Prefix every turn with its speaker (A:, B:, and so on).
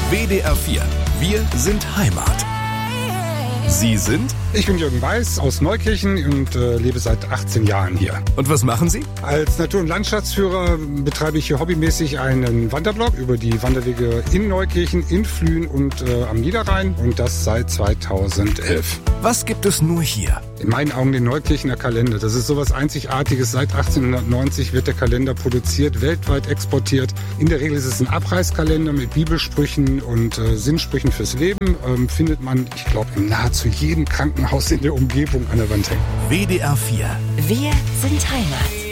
A: WDR 4. Wir sind Heimat. Sie sind?
B: Ich bin Jürgen Weiß aus Neukirchen und lebe seit 18 Jahren hier.
A: Und was machen Sie?
B: Als Natur- und Landschaftsführer betreibe ich hier hobbymäßig einen Wanderblog über die Wanderwege in Neukirchen, in Flühen und am Niederrhein und das seit 2011.
A: Was gibt es nur hier?
B: In meinen Augen den Neukirchener Kalender. Das ist sowas Einzigartiges. Seit 1890 wird der Kalender produziert, weltweit exportiert. In der Regel ist es ein Abreißkalender mit Bibelsprüchen und Sinnsprüchen fürs Leben. Findet man, ich glaube, in nahezu jedem Krankenhaus in der Umgebung an der Wand hängen.
A: WDR 4.
C: Wir sind Heimat.